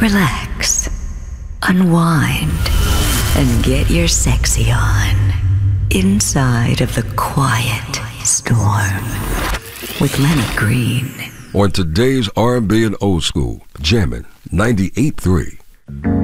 relax, unwind, and get your sexy on inside of the quiet storm with Lenny Green. On today's R&B and Old School, jamming 98.3.